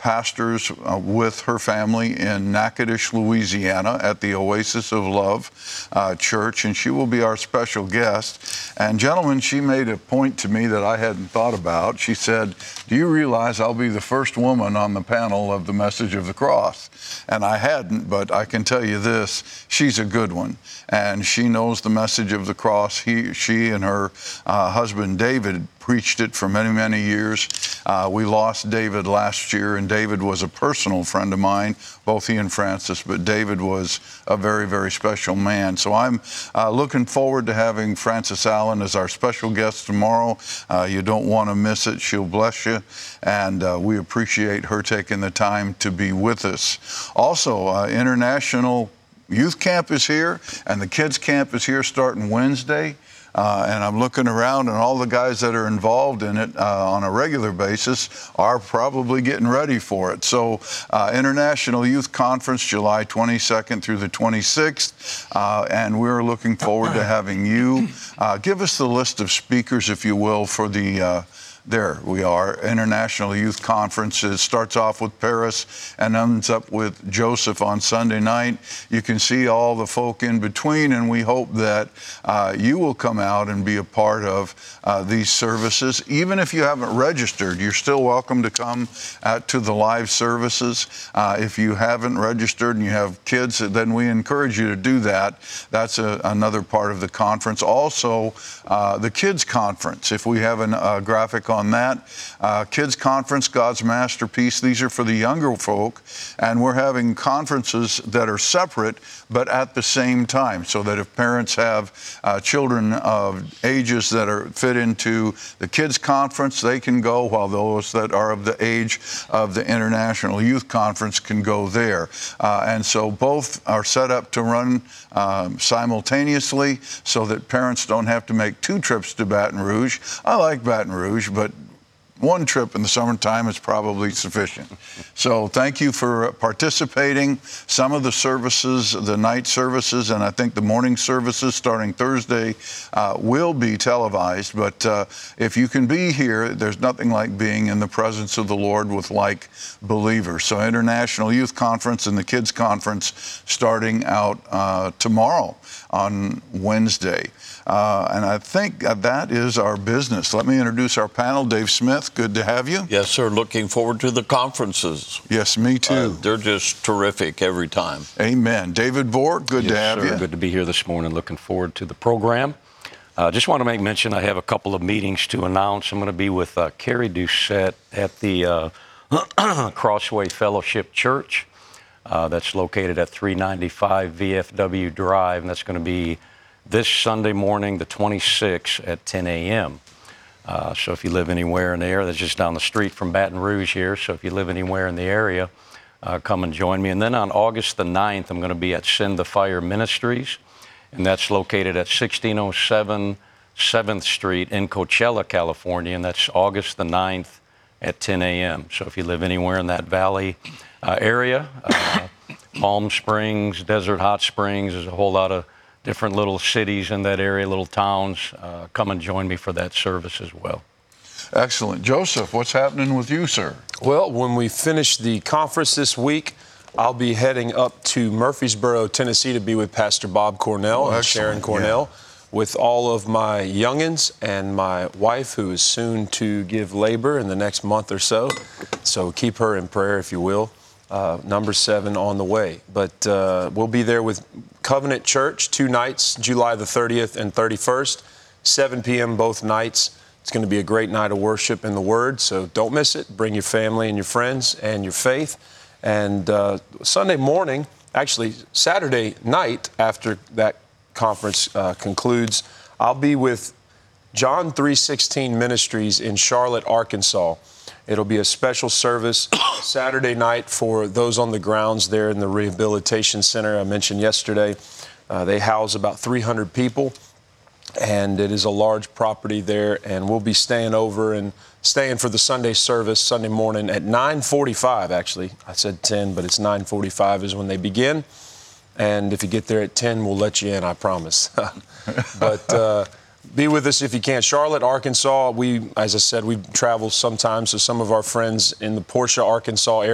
pastors with her family in Natchitoches, Louisiana at the Oasis of Love Church, and she will be our special guest. And gentlemen, she made a point to me that I hadn't thought about. She said, "Do you realize I'll be the first woman on the panel of the Message of the Cross?" And I hadn't, but I can tell you this, she's a good one. And she knows the message of the cross. She and her husband, David, preached it for many, many years. We lost David last year, and David was a personal friend of mine, both he and Francis, but David was a very, very special man. So I'm looking forward to having Frances Allen as our special guest tomorrow. You don't want to miss it. She'll bless you, and we appreciate her taking the time to be with us. Also, International Youth Camp is here, and the Kids Camp is here starting Wednesday. And I'm looking around, and all the guys that are involved in it on a regular basis are probably getting ready for it. So International Youth Conference, July 22nd through the 26th, and we're looking forward to having you. Give us the list of speakers, if you will, for the there we are, International Youth Conference. It starts off with Paris and ends up with Joseph on Sunday night. You can see all the folk in between, and we hope that you will come out and be a part of these services. Even if you haven't registered, you're still welcome to come to the live services. If you haven't registered and you have kids, then we encourage you to do that. That's another part of the conference. Also, the Kids Conference, if we have a graphic on that. Kids Conference, God's Masterpiece. These are for the younger folk, and we're having conferences that are separate but at the same time, so that if parents have children of ages that fit into the Kids Conference, they can go, while those that are of the age of the International Youth Conference can go there. And so both are set up to run simultaneously, so that parents don't have to make 2 trips to Baton Rouge. I like Baton Rouge, but 1 trip in the summertime is probably sufficient. So thank you for participating. Some of the services, the night services, and I think the morning services starting Thursday will be televised. But if you can be here, there's nothing like being in the presence of the Lord with like believers. So International Youth Conference and the Kids Conference starting out tomorrow on Wednesday. And I think that is our business. Let me introduce our panel. Dave Smith, good to have you. Yes, sir. Looking forward to the conferences. Yes, me too. They're just terrific every time. Amen. David Borg, good to have you. Good to be here this morning. Looking forward to the program. Just want to make mention, I have a couple of meetings to announce. I'm going to be with Carrie Doucette at the Crossway Fellowship Church. That's located at 395 VFW Drive, and that's going to be this Sunday morning, the 26th at 10 a.m. So if you live anywhere in the area, that's just down the street from Baton Rouge here. So if you live anywhere in the area, come and join me. And then on August the 9th, I'm going to be at Send the Fire Ministries, and that's located at 1607 7th Street in Coachella, California, and that's August the 9th at 10 a.m. So if you live anywhere in that valley area, Palm Springs, Desert Hot Springs, there's a whole lot of different little cities in that area, little towns. Come and join me for that service as well. Excellent. Joseph, what's happening with you, sir? Well, when we finish the conference this week, I'll be heading up to Murfreesboro, Tennessee to be with Pastor Bob Cornell and Sharon Cornell, with all of my youngins and my wife, who is soon to give labor in the next month or so. So keep her in prayer, if you will. Number 7 on the way. But we'll be there with Covenant Church 2 nights, July the 30th and 31st, 7 p.m. both nights. It's going to be a great night of worship in the Word, so don't miss it. Bring your family and your friends and your faith. And Sunday morning, actually Saturday night after that conference concludes, I'll be with John 3:16 Ministries in Charlotte, Arkansas. It'll be a special service Saturday night for those on the grounds there in the Rehabilitation Center I mentioned yesterday. They house about 300 people, and it is a large property there, and we'll be staying over and staying for the Sunday service Sunday morning at 9:45, actually. I said 10, but it's 9:45 is when they begin. And if you get there at 10, we'll let you in, I promise. But be with us if you can. Charlotte, Arkansas, as I said, we travel sometimes to some of our friends in the Portia, Arkansas area.